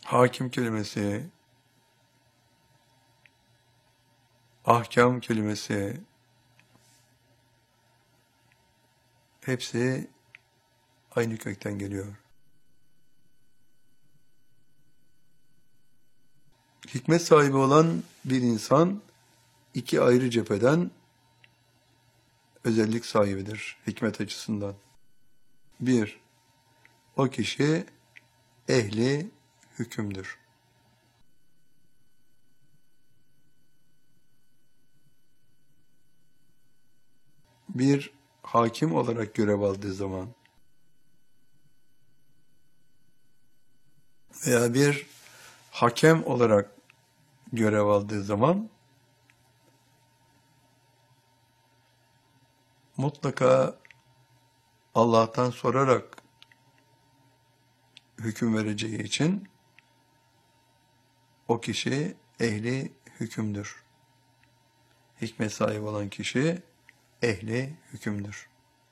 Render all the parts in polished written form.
Hakim kelimesi, ahkam kelimesi, hepsi aynı kökten geliyor. Hikmet sahibi olan bir insan iki ayrı cepheden özellik sahibidir hikmet açısından. Bir, o kişi ehli hükümdür. Bir hakim olarak görev aldığı zaman veya bir hakem olarak görev aldığı zaman mutlaka Allah'tan sorarak hüküm vereceği için o kişi ehli hükümdür. Hikmet sahibi olan kişi ehli hükümdür.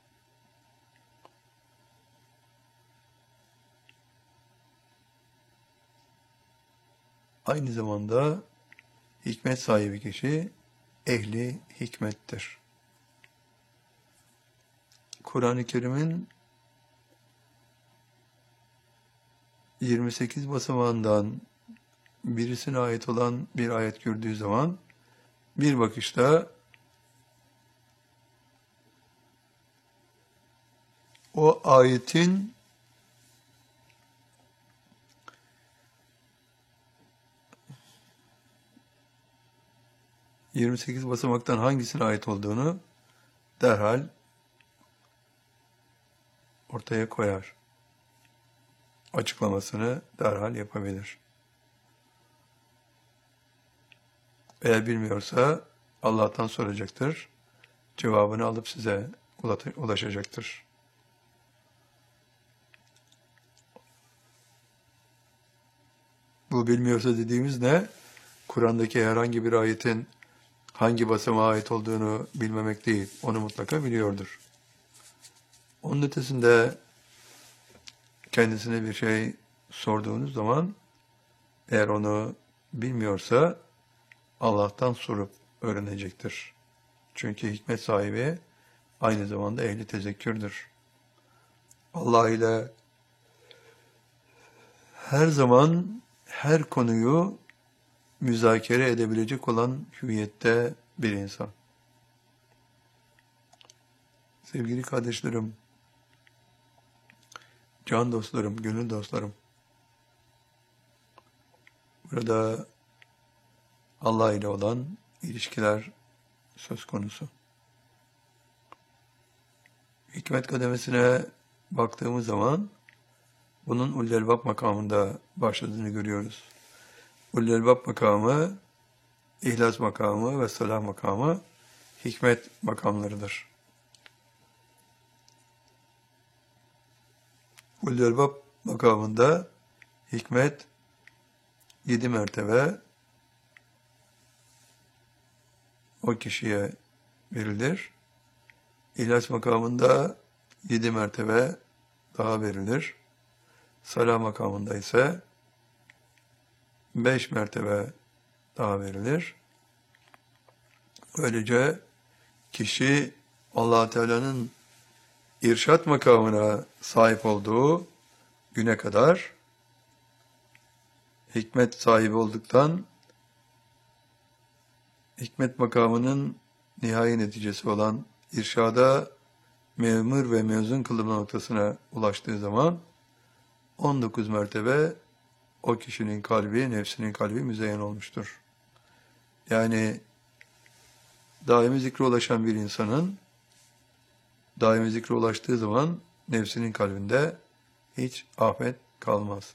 Aynı zamanda hikmet sahibi kişi ehli hikmettir. Kur'an-ı Kerim'in 28 basamağından birisine ait olan bir ayet gördüğü zaman bir bakışta o ayetin ...28 basamaktan hangisine ait olduğunu derhal ortaya koyar. Açıklamasını derhal yapabilir. Eğer bilmiyorsa Allah'tan soracaktır. Cevabını alıp size ulaşacaktır. Bu bilmiyorsa dediğimiz ne? Kur'an'daki herhangi bir ayetin hangi basamağa ait olduğunu bilmemek değil. Onu mutlaka biliyordur. Onun ötesinde kendisine bir şey sorduğunuz zaman eğer onu bilmiyorsa Allah'tan sorup öğrenecektir. Çünkü hikmet sahibi aynı zamanda ehli tezekkürdür. Allah ile her zaman her konuyu müzakere edebilecek olan hüviyette bir insan. Sevgili kardeşlerim, can dostlarım, gönül dostlarım, burada Allah ile olan ilişkiler söz konusu. Hikmet kademesine baktığımız zaman bunun Ulul-Elbab makamında başladığını görüyoruz. Ulul-Elbab makamı, İhlas makamı ve Salah makamı hikmet makamlarıdır. Ulul-Elbab makamında hikmet 7 mertebe o kişiye verilir. İhlas makamında 7 mertebe daha verilir. Salah makamında ise 5 mertebe daha verilir. Böylece kişi Allah Teala'nın irşat makamına sahip olduğu güne kadar hikmet sahibi olduktan hikmet makamının nihai neticesi olan irşada memur ve mezun kılınma noktasına ulaştığı zaman 19 mertebe o kişinin kalbi, nefsinin kalbi müzeyyen olmuştur. Yani daimi zikre ulaşan bir insanın daimi zikre ulaştığı zaman nefsinin kalbinde hiç afet kalmaz.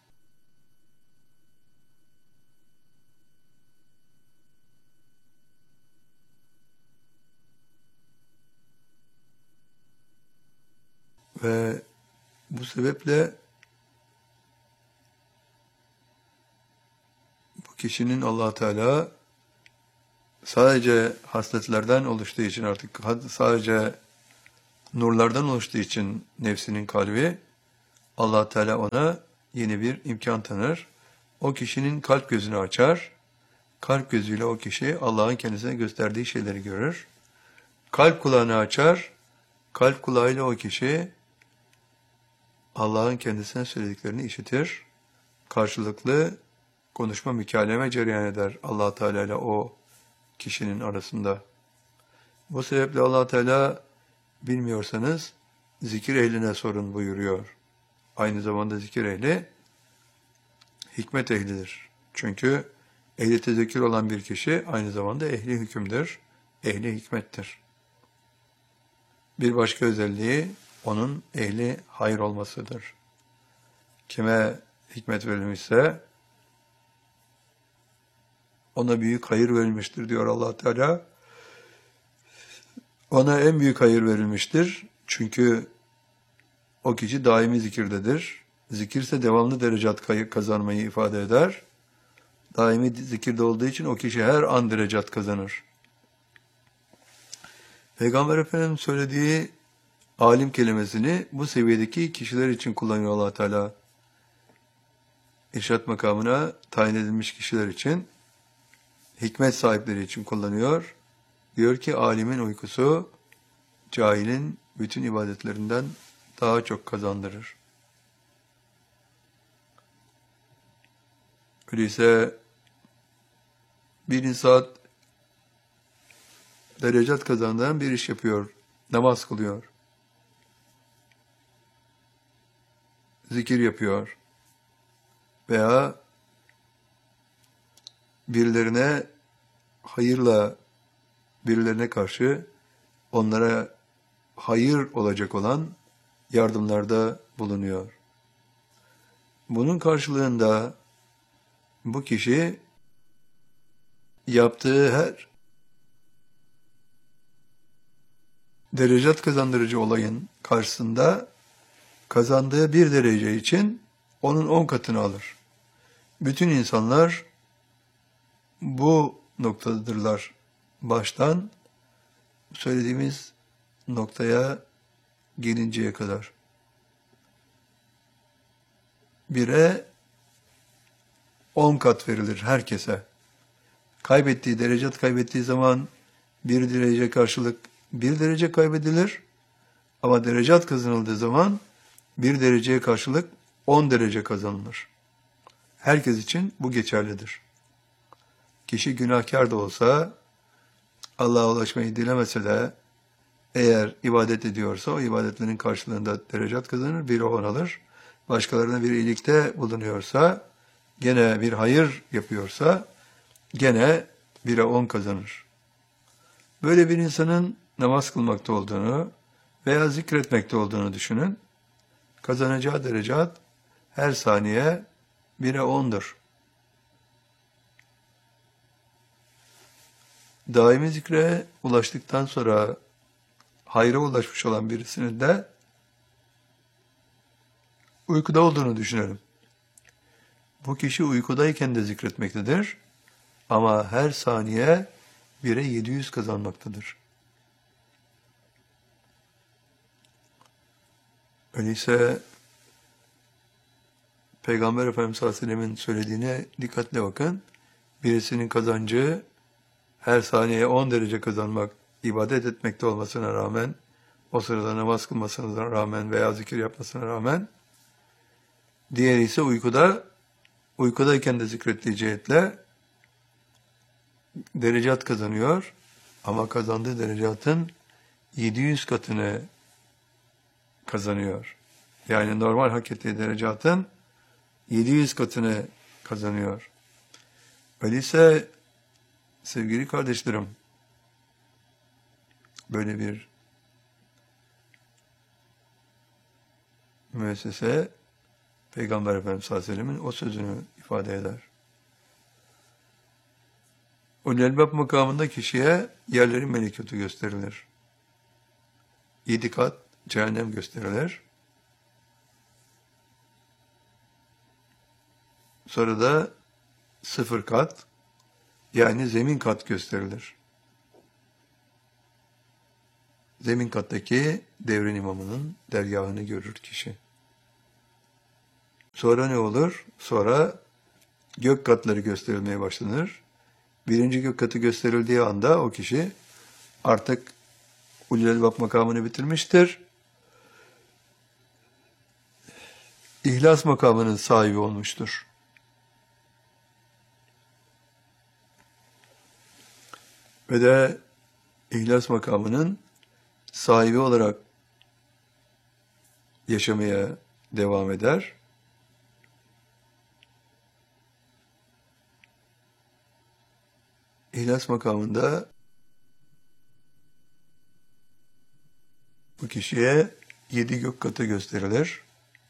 Ve bu sebeple bu kişinin Allah Teala sadece hasletlerden oluştuğu için artık sadece nurlardan oluştuğu için nefsinin kalbi Allah Teala ona yeni bir imkan tanır o kişinin kalp gözünü açar. Kalp gözüyle o kişi Allah'ın kendisine gösterdiği şeyleri görür. Kalp kulağını açar. Kalp kulağıyla o kişi Allah'ın kendisine söylediklerini işitir. Karşılıklı konuşma, mükaleme cereyan eder Allah Teala ile o kişinin arasında. Bu sebeple Allah Teala bilmiyorsanız zikir ehline sorun buyuruyor. Aynı zamanda zikir ehli hikmet ehlidir. Çünkü ehli tezekkür olan bir kişi aynı zamanda ehli hükümdür, ehli hikmettir. Bir başka özelliği onun ehli hayır olmasıdır. Kime hikmet verilmişse ona büyük hayır verilmiştir diyor Allah Teala. Ona en büyük hayır verilmiştir. Çünkü o kişi daimi zikirdedir. Zikirse devamlı derecat kazanmayı ifade eder. Daimi zikirde olduğu için o kişi her an derecat kazanır. Peygamber Efendimiz söylediği alim kelimesini bu seviyedeki kişiler için kullanıyor Allah Teala. İrşad makamına tayin edilmiş kişiler için, hikmet sahipleri için kullanıyor. Diyor ki alimin uykusu cahilin bütün ibadetlerinden daha çok kazandırır. Öyleyse bir insan derecat kazandıran bir iş yapıyor, namaz kılıyor, zikir yapıyor veya birilerine hayırla, birilerine karşı onlara hayır olacak olan yardımlarda bulunuyor. Bunun karşılığında bu kişi yaptığı her derecat kazandırıcı olayın karşısında kazandığı bir derece için onun 10 katını alır. Bütün insanlar bu noktadadırlar. Baştan söylediğimiz noktaya gelinceye kadar. Bire 10 kat verilir herkese. Derecat kaybettiği zaman bir derece karşılık bir derece kaybedilir. Ama derecat kazanıldığı zaman bir dereceye karşılık 10 derece kazanılır. Herkes için bu geçerlidir. Kişi günahkar da olsa, Allah'a ulaşmayı dilemese de, eğer ibadet ediyorsa o ibadetlerin karşılığında derecat kazanır, bir 10 alır. Başkalarına bir iyilikte bulunuyorsa, gene bir hayır yapıyorsa, gene 1'e 10 kazanır. Böyle bir insanın namaz kılmakta olduğunu veya zikretmekte olduğunu düşünün. Kazanacağı derecat her saniye 1'e 10'dur. Daimi zikre ulaştıktan sonra hayra ulaşmış olan birisinin de uykuda olduğunu düşünelim. Bu kişi uykudayken de zikretmektedir ama her saniye 1'e 700 kazanmaktadır. Öyleyse Peygamber Efendimiz sallallahu aleyhi ve sellem'in söylediğine dikkatle bakın. Birisinin kazancı her saniye 10 derece kazanmak, ibadet etmekte olmasına rağmen, o sırada namaz kılmasına rağmen veya zikir yapmasına rağmen, diğeri ise uykudayken de zikrettiği cihetle derecat kazanıyor ama kazandığı derecatın 700 katını kazanıyor. Yani normal hak ettiği derecatın 700 katını kazanıyor. Öyleyse sevgili kardeşlerim, böyle bir müessese Peygamber Efendimiz sallallahu aleyhi ve sellem'in o sözünü ifade eder. Ulul Elbab makamında kişiye yerlerin melekûtu gösterilir. 7 kat cehennem gösterilir. Sonra da 0 kat, yani zemin kat gösterilir. Zemin kattaki devrin imamının dergahını görür kişi. Sonra ne olur? Sonra gök katları gösterilmeye başlanır. Birinci gök katı gösterildiği anda o kişi artık ulul elbab makamını bitirmiştir. İhlas makamının sahibi olmuştur. Ve de İhlas makamının sahibi olarak yaşamaya devam eder. İhlas makamında bu kişiye 7 gök katı gösterilir.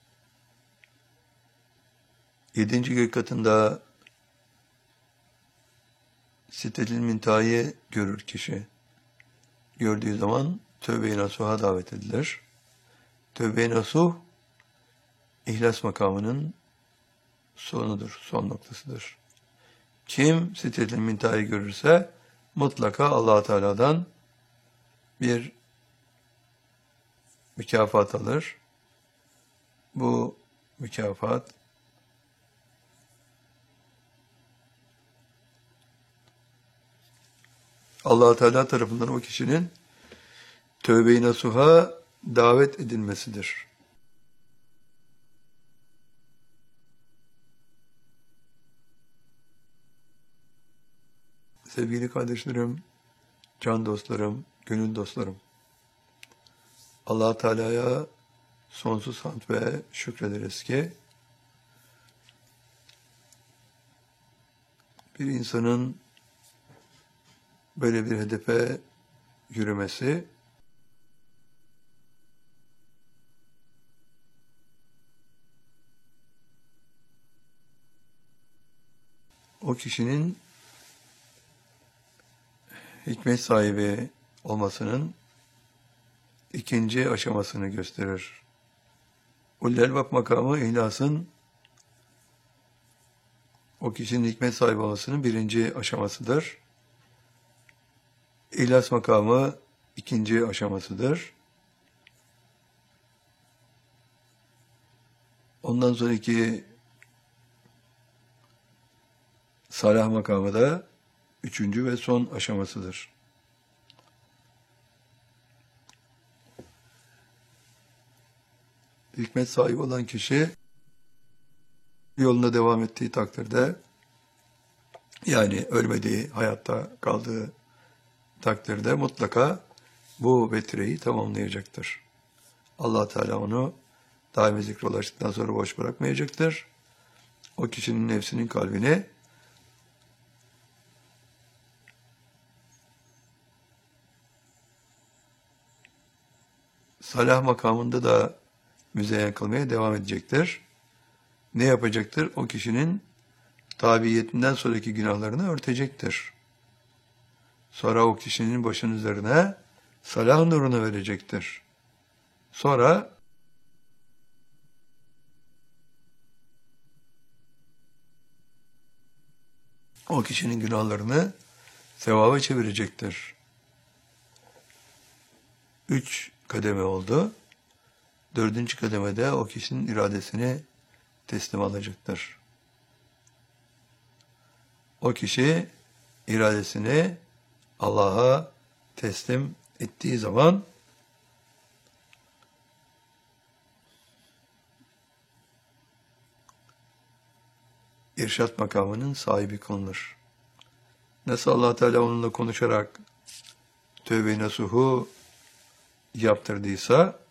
7. gök katında Sidratul Münteha'yı görür kişi. Gördüğü zaman Tövbe-i Nasuh'a davet edilir. Tövbe-i Nasuh, İhlas makamının sonudur, son noktasıdır. Kim Sidratul Münteha'yı görürse mutlaka Allah Teala'dan bir mükafat alır. Bu mükafat Allah Teala tarafından o kişinin Tövbe-i Nasuh'a davet edilmesidir. Sevgili kardeşlerim, can dostlarım, gönül dostlarım, Allah Teala'ya sonsuz hamd ve şükrederiz ki bir insanın böyle bir hedefe yürümesi o kişinin hikmet sahibi olmasının ikinci aşamasını gösterir. Ulul elbab makamı ihlasın o kişinin hikmet sahibi olmasının birinci aşamasıdır. İhlas makamı ikinci aşamasıdır. Ondan sonraki salah makamı da üçüncü ve son aşamasıdır. Hikmet sahibi olan kişi yoluna devam ettiği takdirde, yani ölmediği, hayatta kaldığı takdirde mutlaka bu vetireyi tamamlayacaktır. Allah Teala onu daimi zikre ulaştıktan sonra boş bırakmayacaktır. O kişinin nefsinin kalbini salah makamında da müzeyyen kılmaya devam edecektir. Ne yapacaktır? O kişinin tabiyetinden sonraki günahlarını örtecektir. Sonra o kişinin başının üzerine salah nurunu verecektir. Sonra o kişinin günahlarını sevaba çevirecektir. 3 kademe oldu. 4. kademede o kişinin iradesini teslim alacaktır. O kişi iradesini Allah'a teslim ettiği zaman irşat makamının sahibi kılınır. Nasıl Allah Teala onunla konuşarak Tövbe-i Nasuh'u yaptırdıysa,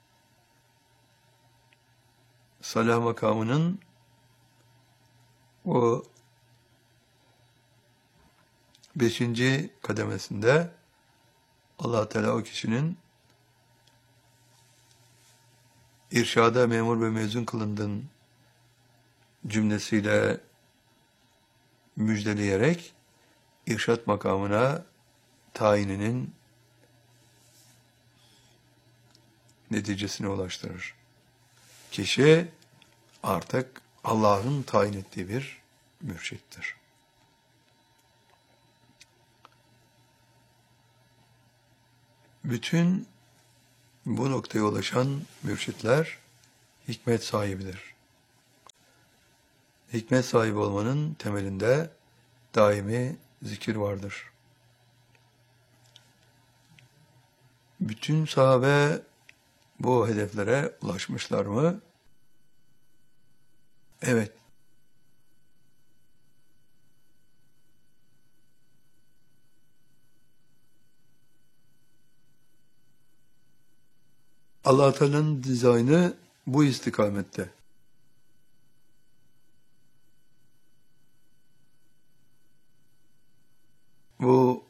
salah makamının o 5. kademesinde Allah Teala o kişinin irşada memur ve mezun kılındığın cümlesiyle müjdeleyerek irşat makamına tayininin neticesine ulaştırır. Kişi artık Allah'ın tayin ettiği bir mürşittir. Bütün bu noktaya ulaşan mürşitler hikmet sahibidir. Hikmet sahibi olmanın temelinde daimi zikir vardır. Bütün sahabe bu hedeflere ulaşmışlar mı? Evet. Allah Teala'nın dizaynı bu istikamette. Bu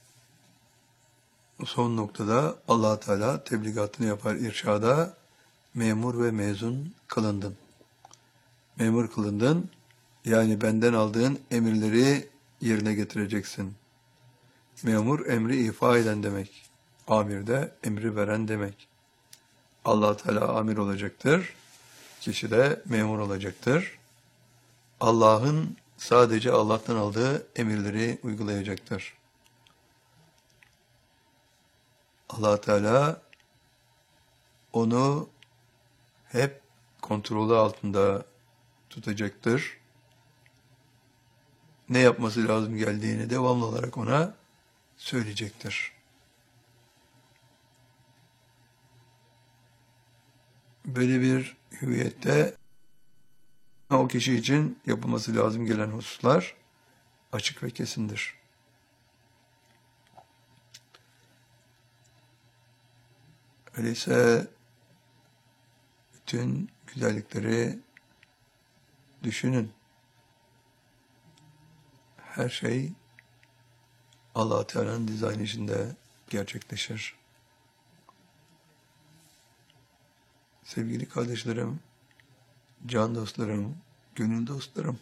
son noktada Allah Teala tebligatını yapar irşada, memur ve mezun kılındın. Memur kılındın, yani benden aldığın emirleri yerine getireceksin. Memur emri ifa eden demek. Amir de emri veren demek. Allah Teala amir olacaktır. Kişi de memur olacaktır. Allah'ın sadece Allah'tan aldığı emirleri uygulayacaktır. Allah Teala onu hep kontrolü altında tutacaktır. Ne yapması lazım geldiğini devamlı olarak ona söyleyecektir. Böyle bir hüviyette o kişi için yapılması lazım gelen hususlar açık ve kesindir. Öyleyse bütün güzellikleri düşünün. Her şey Allah Teala'nın dizaynı içinde gerçekleşir. Sevgili kardeşlerim, can dostlarım, gönül dostlarım,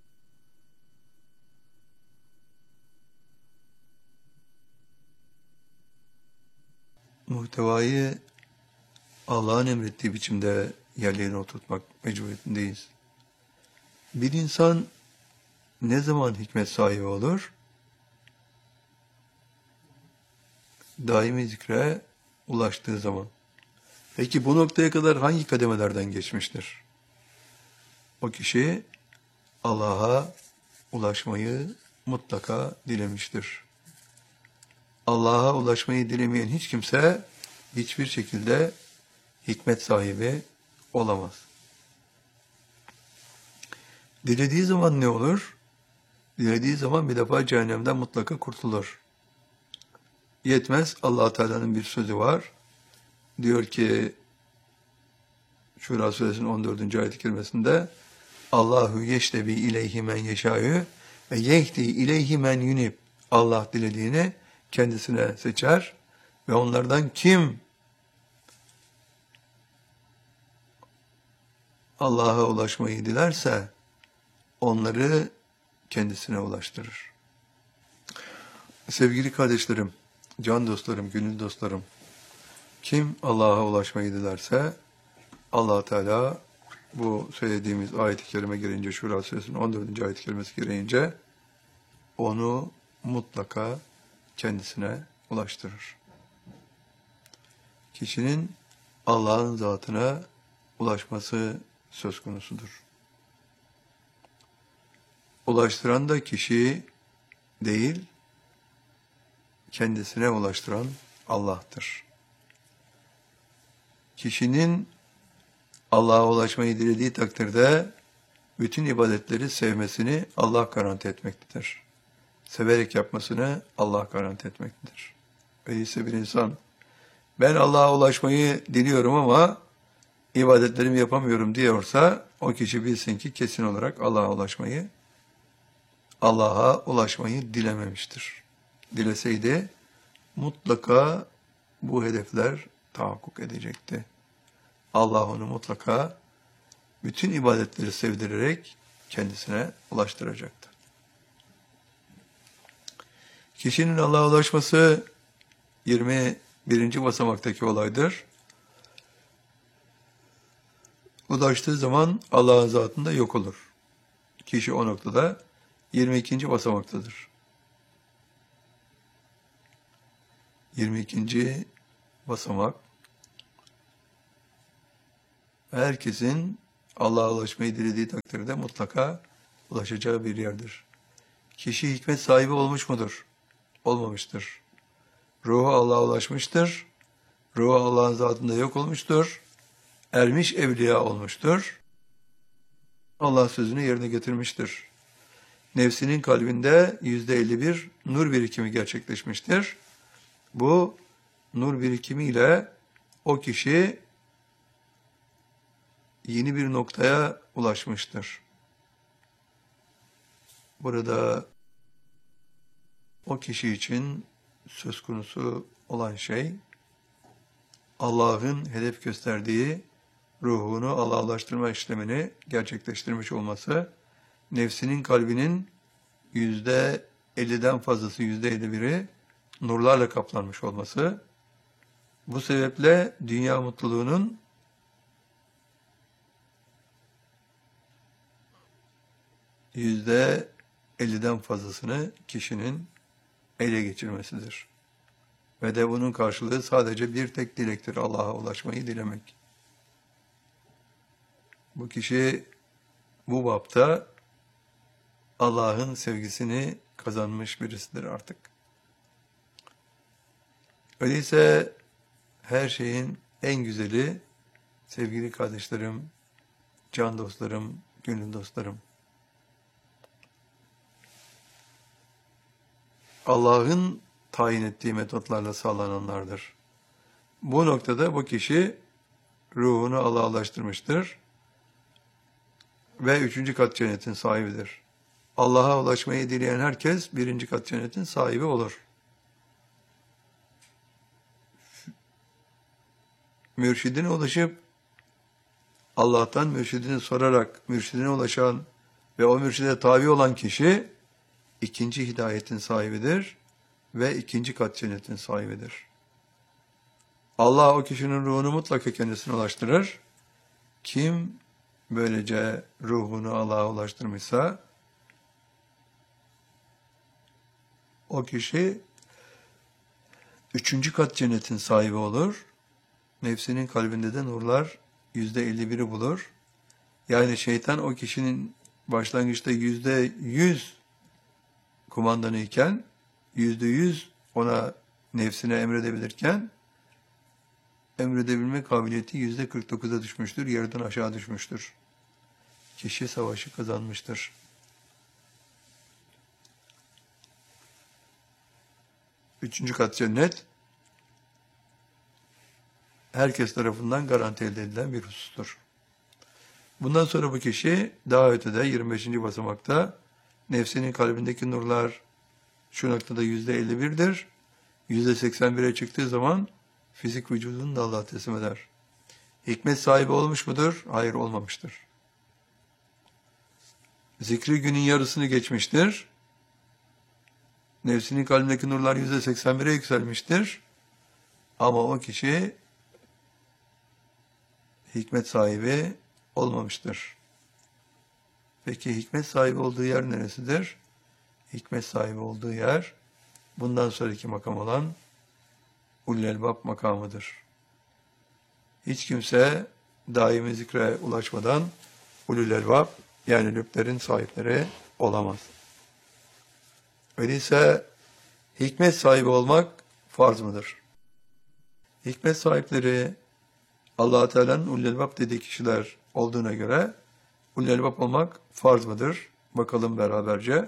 muhtevayı Allah'ın emrettiği biçimde yerlerine oturtmak mecburiyetindeyiz. Bir insan ne zaman hikmet sahibi olur? Daimi zikre ulaştığı zaman. Peki bu noktaya kadar hangi kademelerden geçmiştir? O kişi Allah'a ulaşmayı mutlaka dilemiştir. Allah'a ulaşmayı dilemeyen hiç kimse hiçbir şekilde hikmet sahibi olamaz. Dilediği zaman ne olur? Dilediği zaman bir defa cehennemden mutlaka kurtulur. Yetmez, Allah Teala'nın bir sözü var. Diyor ki Şura Suresinin 14. ayet-i kerimesinde Allahu yeştebi ileyhi men yeşâ'ü ve yehdi ileyhi men yunib. Allah dilediğini kendisine seçer ve onlardan kim Allah'a ulaşmayı dilerse onları kendisine ulaştırır. Sevgili kardeşlerim, can dostlarım, gönül dostlarım, kim Allah'a ulaşmayı dilerse Allah Teala bu söylediğimiz ayet-i kerime gelince, Şura Suresinin 14. ayet-i kerimesi gelince onu mutlaka kendisine ulaştırır. Kişinin Allah'ın zatına ulaşması söz konusudur. Ulaştıran da kişi değil, kendisine ulaştıran Allah'tır. Kişinin Allah'a ulaşmayı dilediği takdirde bütün ibadetleri sevmesini Allah garanti etmektedir. Severek yapmasını Allah garanti etmektedir. Öyleyse bir insan, ben Allah'a ulaşmayı diliyorum ama ibadetlerimi yapamıyorum diyorsa, o kişi bilsin ki kesin olarak Allah'a ulaşmayı dilememiştir. Dileseydi mutlaka bu hedefler tahakkuk edecekti. Allah onu mutlaka bütün ibadetleri sevdirerek kendisine ulaştıracaktı. Kişinin Allah'a ulaşması 21. basamaktaki olaydır. Ulaştığı zaman Allah'ın zatında yok olur. Kişi o noktada 22. basamaktadır. 22. basamak, herkesin Allah'a ulaşmayı dilediği takdirde mutlaka ulaşacağı bir yerdir. Kişi hikmet sahibi olmuş mudur? Olmamıştır. Ruhu Allah'a ulaşmıştır. Ruhu Allah'ın zatında yok olmuştur. Ermiş evliya olmuştur. Allah sözünü yerine getirmiştir. Nefsinin kalbinde %51 nur birikimi gerçekleşmiştir. Bu nur birikimiyle o kişi yeni bir noktaya ulaşmıştır. Burada o kişi için söz konusu olan şey, Allah'ın hedef gösterdiği ruhunu Allah'laştırma işlemini gerçekleştirmiş olması, nefsinin kalbinin %50'den fazlası, %51'i nurlarla kaplanmış olması, bu sebeple dünya mutluluğunun %50'den fazlasını kişinin ele geçirmesidir. Ve de bunun karşılığı sadece bir tek dilektir, Allah'a ulaşmayı dilemek. Bu kişi bu bapta Allah'ın sevgisini kazanmış birisidir artık. Öyleyse her şeyin en güzeli, sevgili kardeşlerim, can dostlarım, gönül dostlarım, Allah'ın tayin ettiği metotlarla sağlananlardır. Bu noktada bu kişi ruhunu Allah'laştırmıştır ve 3. kat cennetin sahibidir. Allah'a ulaşmayı dileyen herkes 1. kat cennetin sahibi olur. Mürşidine ulaşıp Allah'tan mürşidini sorarak mürşidine ulaşan ve o mürşide tabi olan kişi 2. hidayetin sahibidir ve 2. kat cennetin sahibidir. Allah o kişinin ruhunu mutlaka kendisine ulaştırır. Kim böylece ruhunu Allah'a ulaştırmışsa o kişi 3. kat cennetin sahibi olur. Nefsinin kalbinde de nurlar %51'i bulur. Yani şeytan o kişinin başlangıçta %100 kumandanı iken, %100 ona nefsine emredebilirken, emredebilme kabiliyeti %49'a düşmüştür, yarıdan aşağı düşmüştür. Kişi savaşı kazanmıştır. 3. kat cennet, herkes tarafından garanti elde edilen bir husustur. Bundan sonra bu kişi daha ötede 25. basamakta nefsinin kalbindeki nurlar şu noktada %51'dir. %81'e çıktığı zaman fizik vücudunu da Allah'a teslim eder. Hikmet sahibi olmuş mudur? Hayır, olmamıştır. Zikri günün yarısını geçmiştir. Nefsinin kalbindeki nurlar %81'e yükselmiştir. Ama o kişi hikmet sahibi olmamıştır. Peki hikmet sahibi olduğu yer neresidir? Hikmet sahibi olduğu yer bundan sonraki makam olan Ulul Elbab makamıdır. Hiç kimse daimi zikre ulaşmadan Ulul Elbab yani lüblerin sahipleri olamaz. Öyleyse hikmet sahibi olmak farz mıdır? Hikmet sahipleri Allah-u Teala'nın Ulul Elbab dediği kişiler olduğuna göre Ulul Elbab olmak farz mıdır? Bakalım beraberce.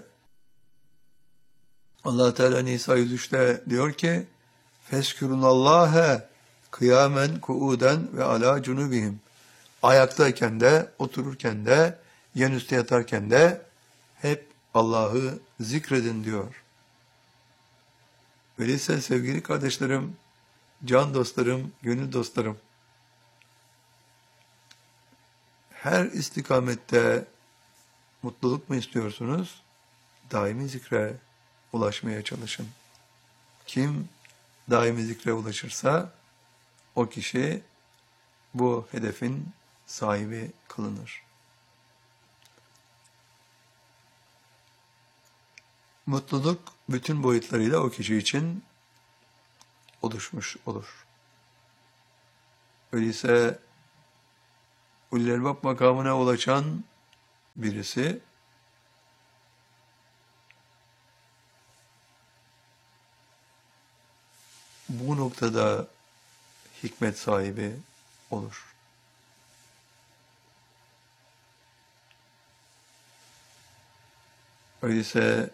Allah Teala Nisa 103'te diyor ki: "Feskürunallâhe kıyamen kuuden ve alâ cunubihim." Ayaktayken de, otururken de, yan üstte yatarken de hep Allah'ı zikredin diyor. Öyleyse sevgili kardeşlerim, can dostlarım, gönül dostlarım, her istikamette mutluluk mu istiyorsunuz? Daimi zikre ulaşmaya çalışın. Kim daimi zikre ulaşırsa o kişi bu hedefin sahibi kılınır. Mutluluk bütün boyutlarıyla o kişi için oluşmuş olur. Öyleyse Ulul Elbab makamına ulaşan birisi olmakta da hikmet sahibi olur. Öyleyse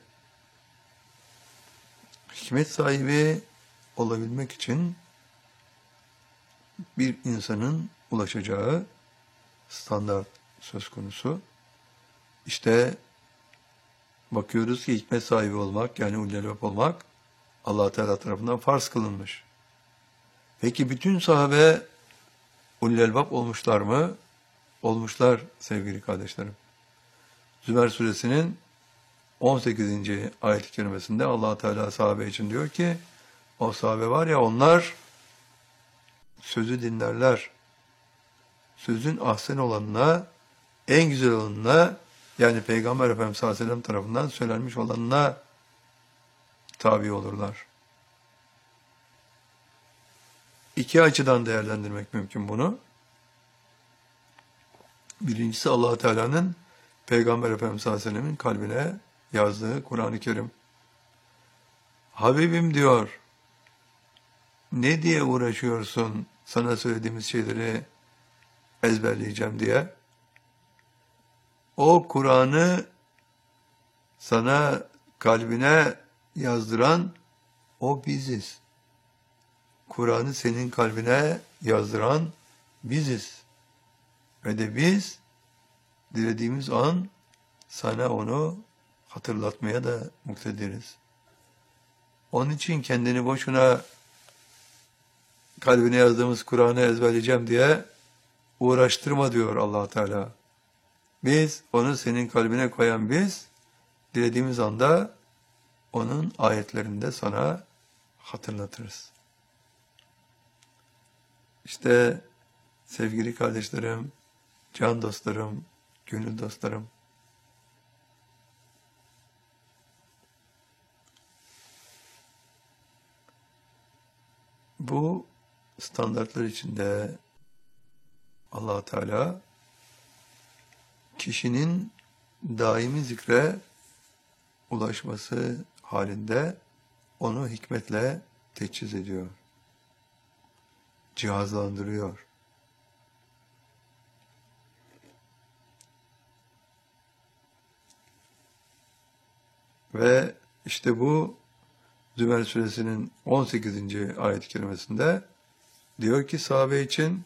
hikmet sahibi olabilmek için bir insanın ulaşacağı standart söz konusu. İşte bakıyoruz ki hikmet sahibi olmak, yani ulul-albab olmak Allah Teala tarafından farz kılınmış. Peki bütün sahabe ulul-albab olmuşlar mı? Olmuşlar sevgili kardeşlerim. Zümer suresinin 18. ayet-i kerimesinde Allah Teala sahabe için diyor ki, o sahabe var ya, onlar sözü dinlerler. Sözün ahsen olanına, en güzel olanına, yani Peygamber Efendimiz sallallahu aleyhi ve sellem tarafından söylenmiş olanına tabi olurlar. İki açıdan değerlendirmek mümkün bunu. Birincisi Allah Teala'nın Peygamber Efendimiz sallallahu aleyhi ve sellemin kalbine yazdığı Kur'an-ı Kerim. Habibim diyor, ne diye uğraşıyorsun sana söylediğimiz şeyleri ezberleyeceğim diye? O Kur'an'ı sana kalbine yazdıran o biziz. Kur'an'ı senin kalbine yazdıran biziz. Ve de biz dilediğimiz an sana onu hatırlatmaya da muktediriz. Onun için kendini boşuna kalbine yazdığımız Kur'an'ı ezberleyeceğim diye uğraştırma diyor Allah Teala. Biz, onu senin kalbine koyan biz, dilediğimiz anda onun ayetlerinde sana hatırlatırız. İşte sevgili kardeşlerim, can dostlarım, gönül dostlarım, bu standartlar içinde Allah Teala kişinin daimi zikre ulaşması halinde onu hikmetle teçhiz ediyor, cihazlandırıyor. Ve işte bu Zümer suresinin 18. ayet-i kerimesinde diyor ki sahabe için,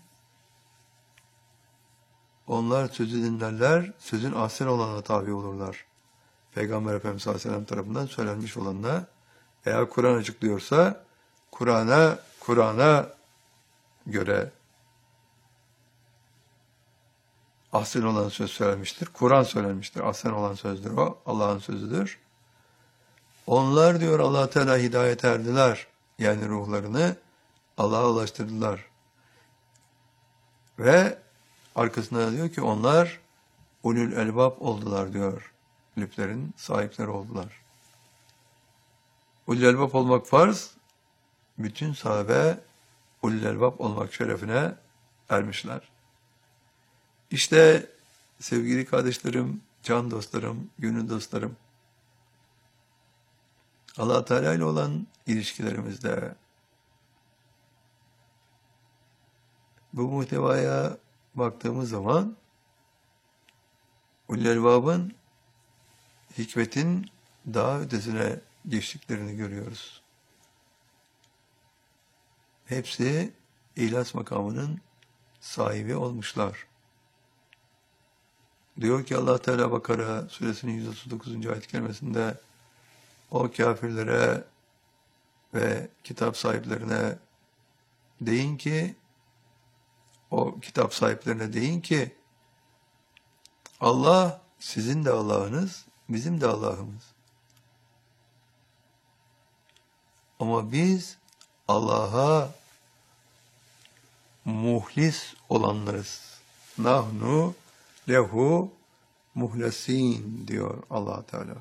onlar sözü dinlerler, sözün ahsen olana tabi olurlar. Peygamber Efendimiz sallallahu aleyhi ve sellem tarafından söylenmiş olanına, eğer Kur'an açıklıyorsa Kur'an'a göre ahsen olan söz söylenmiştir. Kur'an söylenmiştir. Ahsen olan sözdür o. Allah'ın sözüdür. Onlar diyor Allah Teala hidayet erdiler. Yani ruhlarını Allah'a ulaştırdılar. Ve arkasında diyor ki onlar ulul elbab oldular diyor. Lüblerin sahipleri oldular. Ulul elbab olmak farz. Bütün sahabe ulul elbab olmak şerefine ermişler. İşte sevgili kardeşlerim, can dostlarım, gönül dostlarım, Allah Teala ile olan ilişkilerimizde bu muhtevaya baktığımız zaman ulul elbabın hikmetin daha ötesine geçtiklerini görüyoruz. Hepsi İhlas makamının sahibi olmuşlar. Diyor ki Allah Teala Bakara suresinin 139. ayet-i kerimesinde, o kafirlere ve kitap sahiplerine deyin ki, o kitap sahiplerine deyin ki, Allah sizin de Allah'ınız, bizim de Allah'ımız. Ama biz Allah'a muhlis olanlarız. Nahnu lehu muhlesin diyor Allah Teala.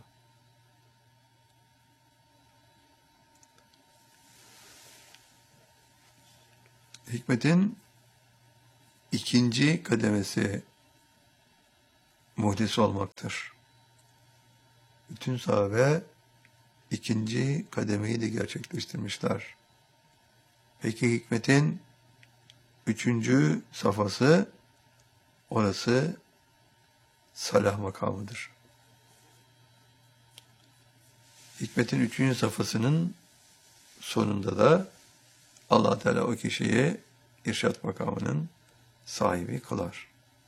Hikmetin ikinci kademesi muhlis olmaktır. Bütün sahabe ikinci kademeyi de gerçekleştirmişler. Peki hikmetin 3. safhası, orası salah makamıdır. Hikmetin 3. safhasının sonunda da Allah Teala o kişiyi irşat makamının sahibi kılar.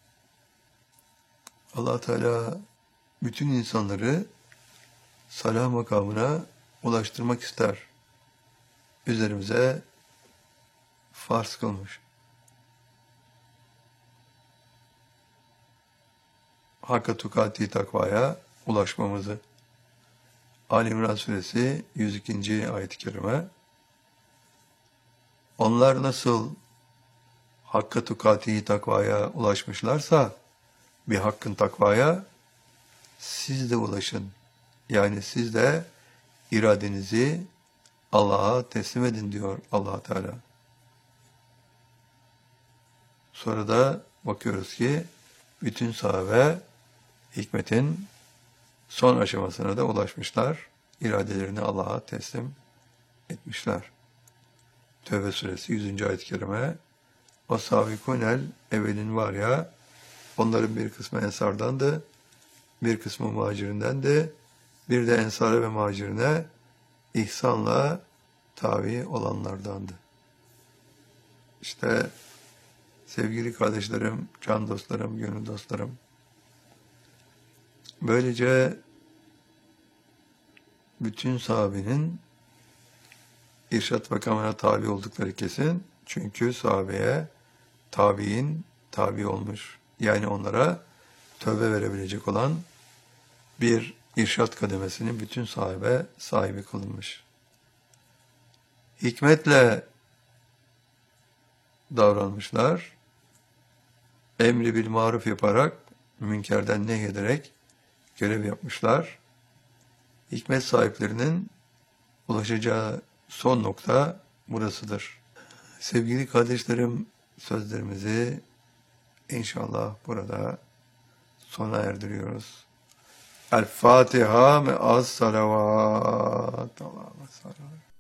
Allah Teala bütün insanları salah makamına ulaştırmak ister. Üzerimize farz kılmış. Hakka tukati takvaya ulaşmamızı. Ali İmran Suresi 102. ayet-i kerime. Onlar nasıl hakka tukati takvaya ulaşmışlarsa, bir hakkın takvaya siz de ulaşın. Yani siz de iradenizi Allah'a teslim edin diyor Allah Teala. Sonra da bakıyoruz ki bütün sahabe hikmetin son aşamasına da ulaşmışlar. İradelerini Allah'a teslim etmişler. Tevbe suresi 100. ayet-i kerime. O sabikunel evvelin var ya, onların bir kısmı ensardandı, bir kısmı muhacirindendi, bir de ensara ve muhacirine ihsanla tabi olanlardandı. İşte sevgili kardeşlerim, can dostlarım, gönül dostlarım, böylece bütün sahabenin irşat makamına tabi oldukları kesin. Çünkü sahabeye tabi'in tabi olmuş. Yani onlara tövbe verebilecek olan bir irşat kademesinin bütün sahabe sahibi kılınmış. Hikmetle davranmışlar. Emri bil maruf yaparak, münkerden nehyederek görev yapmışlar. Hikmet sahiplerinin ulaşacağı son nokta burasıdır. Sevgili kardeşlerim, sözlerimizi inşallah burada sona erdiriyoruz. El Fatiha me'as salavat. Allah'a emanet.